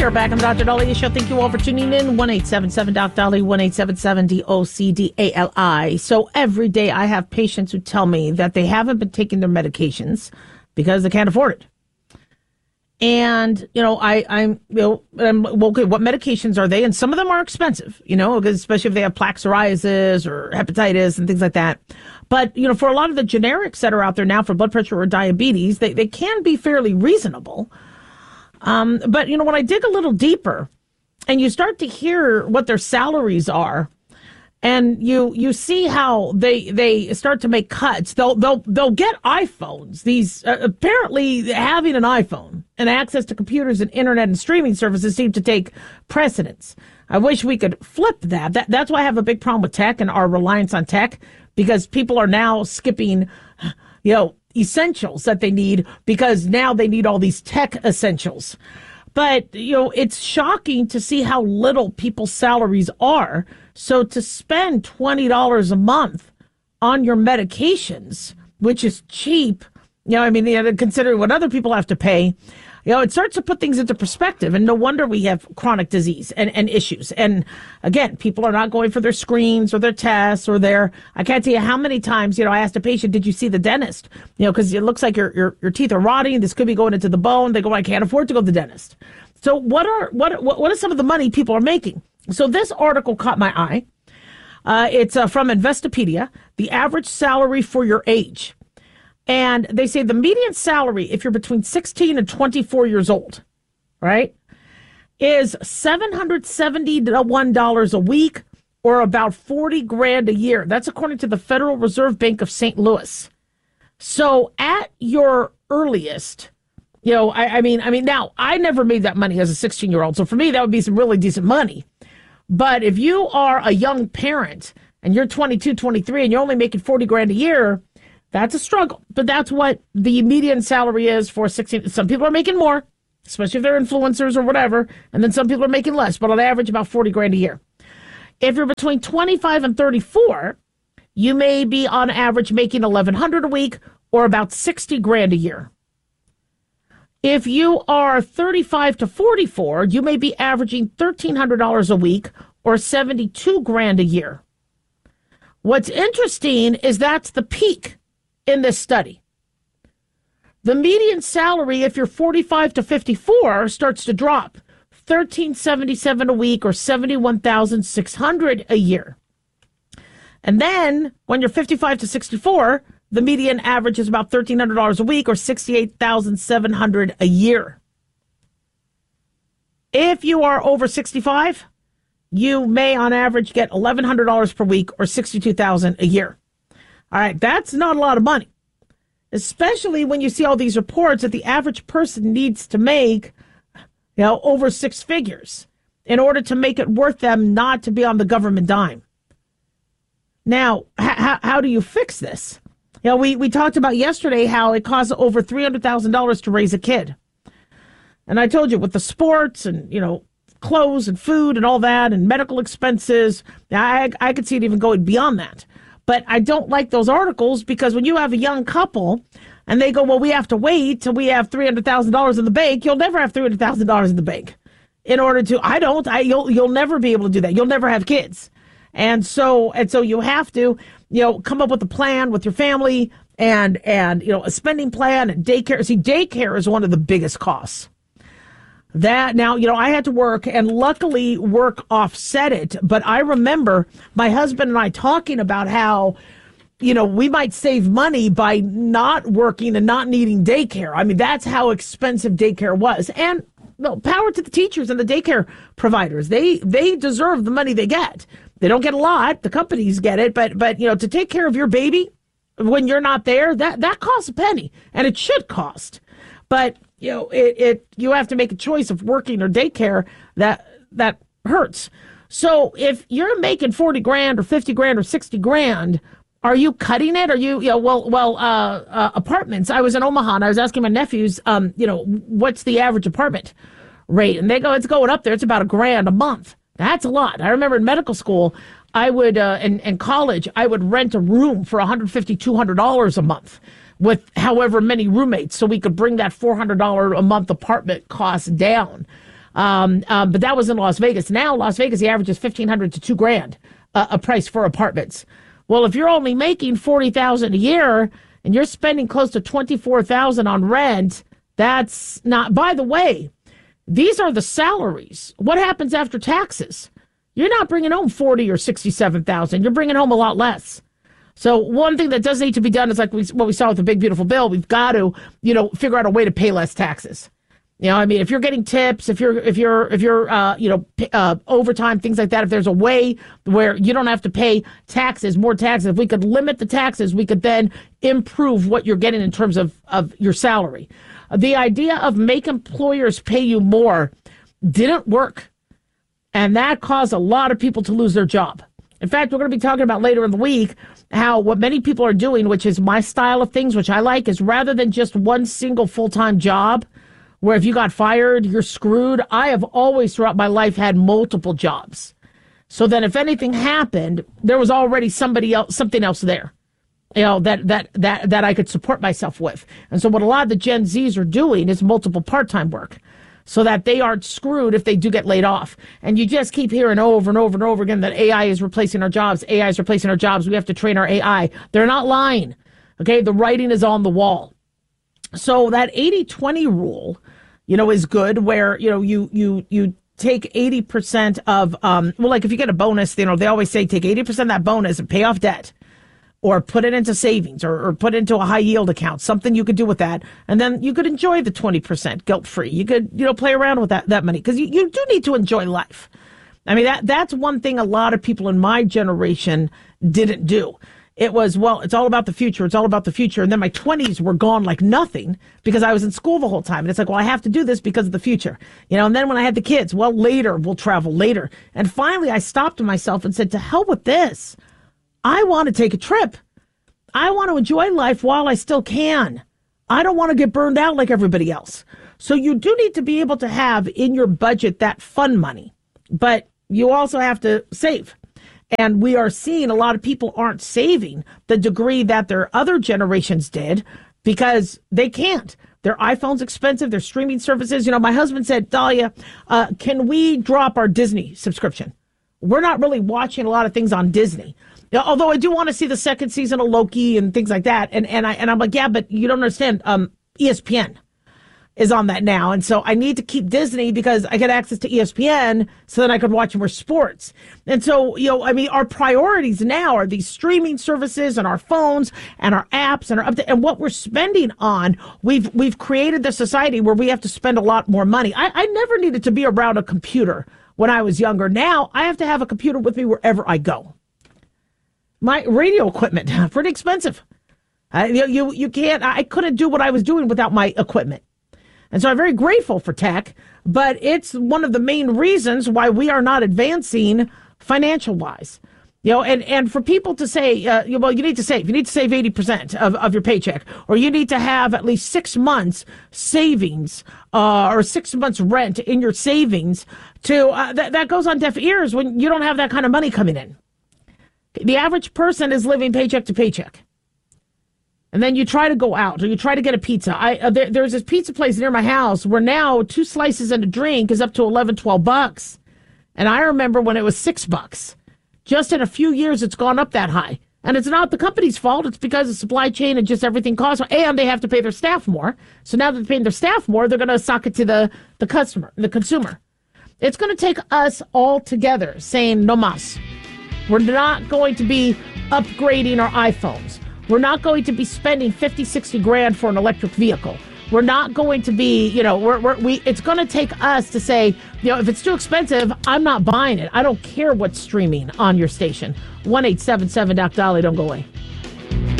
are back on the Dr. Daliah Show. Thank you all for tuning in. 1-877-DOC-DALI, 1-877-DOC-DALI. So every day I have patients who tell me that they haven't been taking their medications because they can't afford it. And, I'm okay, what medications are they? And some of them are expensive, especially if they have plaque psoriasis or hepatitis and things like that. But, for a lot of the generics that are out there now for blood pressure or diabetes, they can be fairly reasonable. But, when I dig a little deeper and you start to hear what their salaries are, and you see how they start to make cuts, they'll get iPhones. These apparently having an iPhone and access to computers and internet and streaming services seem to take precedence. I wish we could flip that. That's why I have a big problem with tech and our reliance on tech, because people are now skipping, essentials that they need because now they need all these tech essentials. But, it's shocking to see how little people's salaries are. So to spend $20 a month on your medications, which is cheap, considering what other people have to pay, it starts to put things into perspective. And no wonder we have chronic disease and issues. And again, people are not going for their screens or their tests or I can't tell you how many times, I asked a patient, did you see the dentist? Because it looks like your teeth are rotting. This could be going into the bone. They go, I can't afford to go to the dentist. So what is some of the money people are making? So this article caught my eye. It's from Investopedia, the average salary for your age. And they say the median salary, if you're between 16 and 24 years old, right, is $771 a week, or about $40,000 a year. That's according to the Federal Reserve Bank of St. Louis. So at your earliest, now I never made that money as a 16-year-old. So for me, that would be some really decent money. But if you are a young parent and you're 22, 23, and you're only making $40,000 a year, that's a struggle. But that's what the median salary is for 16. Some people are making more, especially if they're influencers or whatever. And then some people are making less, but on average about $40,000 a year. If you're between 25 and 34, you may be on average making $1,100 a week, or about $60,000 a year. If you are 35 to 44, you may be averaging $1,300 a week, or $72,000 a year. What's interesting is that's the peak in this study. The median salary, if you're 45 to 54, starts to drop, $1,377 a week, or $71,600 a year. And then when you're 55 to 64, the median average is about $1,300 a week, or $68,700 a year. If you are over 65, you may on average get $1,100 per week, or $62,000 a year. All right, that's not a lot of money, especially when you see all these reports that the average person needs to make, over six figures in order to make it worth them not to be on the government dime. Now, how do you fix this? We talked about yesterday how it costs over $300,000 to raise a kid. And I told you with the sports and, clothes and food and all that and medical expenses, I could see it even going beyond that. But I don't like those articles because when you have a young couple and they go, well, we have to wait till we have $300,000 in the bank, you'll never have $300,000 in the bank. In order to, you'll never be able to do that. You'll never have kids. And so you have to, come up with a plan with your family and a spending plan and daycare. See, daycare is one of the biggest costs. That now, I had to work, and luckily work offset it. But I remember my husband and I talking about how, we might save money by not working and not needing daycare. I mean, that's how expensive daycare was. And power to the teachers and the daycare providers. They deserve the money they get. They don't get a lot. The companies get it. But to take care of your baby when you're not there, that costs a penny, and it should cost. But you have to make a choice of working or daycare. That hurts. So if you're making $40,000 or $50,000 or $60,000, are you cutting it? Are you apartments? I was in Omaha and I was asking my nephews, what's the average apartment rate? And they go, it's going up there. It's about $1,000 a month. That's a lot. I remember in medical school, I would, in college, I would rent a room for $150, $200 a month with however many roommates, so we could bring that $400 a month apartment cost down. But that was in Las Vegas. Now, Las Vegas, the average is $1,500 to $2,000 a price for apartments. Well, if you're only making $40,000 a year and you're spending close to $24,000 on rent, that's not. By the way, these are the salaries. What happens after taxes? You're not bringing home 40 or 67,000. You're bringing home a lot less. So one thing that does need to be done is like what we saw with the big beautiful bill. We've got to, figure out a way to pay less taxes. If you're getting tips, if you're overtime, things like that, if there's a way where you don't have to pay taxes, more taxes, if we could limit the taxes, we could then improve what you're getting in terms of your salary. The idea of make employers pay you more didn't work. And that caused a lot of people to lose their job. In fact, we're going to be talking about later in the week how what many people are doing, which is my style of things, which I like, is rather than just one single full-time job, where if you got fired, you're screwed. I have always throughout my life had multiple jobs. So then if anything happened, there was already something else there, that I could support myself with. And so what a lot of the Gen Zs are doing is multiple part-time work so that they aren't screwed if they do get laid off. And you just keep hearing over and over and over again that AI is replacing our jobs. AI is replacing our jobs. We have to train our AI. They're not lying. Okay. The writing is on the wall. So that 80-20 rule, is good where, you take 80% of, like if you get a bonus, they always say take 80% of that bonus and pay off debt or put it into savings or put it into a high yield account, something you could do with that. And then you could enjoy the 20% guilt free. You could, play around with that money because you do need to enjoy life. I mean, that's one thing a lot of people in my generation didn't do. It was, it's all about the future. It's all about the future. And then my 20s were gone like nothing because I was in school the whole time. And it's like, I have to do this because of the future. And then when I had the kids, later, we'll travel later. And finally, I stopped myself and said, to hell with this. I want to take a trip. I want to enjoy life while I still can. I don't want to get burned out like everybody else. So you do need to be able to have in your budget that fun money, but you also have to save. And we are seeing a lot of people aren't saving the degree that their other generations did because they can't. Their iPhone's expensive, their streaming services. My husband said, Dahlia, can we drop our Disney subscription? We're not really watching a lot of things on Disney. Although I do want to see the second season of Loki and things like that. And I'm like, yeah, but you don't understand. ESPN is on that now. And so I need to keep Disney because I get access to ESPN so then I could watch more sports. And so, our priorities now are these streaming services and our phones and our apps and what we're spending on. We've created the society where we have to spend a lot more money. I never needed to be around a computer when I was younger. Now I have to have a computer with me wherever I go. My radio equipment, pretty expensive. You can't, I couldn't do what I was doing without my equipment. And so I'm very grateful for tech, but it's one of the main reasons why we are not advancing financial wise. And for people to say, you need to save. You need to save 80% of your paycheck, or you need to have at least 6 months savings or 6 months rent in your savings. That goes on deaf ears when you don't have that kind of money coming in. The average person is living paycheck to paycheck. And then you try to go out or you try to get a pizza. There's this pizza place near my house where now 2 slices and a drink is up to $11-12. And I remember when it was $6. Just in a few years, it's gone up that high. And it's not the company's fault. It's because of supply chain and just everything costs more. And they have to pay their staff more. So now that they're paying their staff more, they're going to sock it to the customer, the consumer. It's going to take us all together saying no mas. We're not going to be upgrading our iPhones. We're not going to be spending 50, 60 grand for an electric vehicle. We're not going to be, it's going to take us to say, if it's too expensive, I'm not buying it. I don't care what's streaming on your station. 1-877-DOC-DOLLY. Don't go away.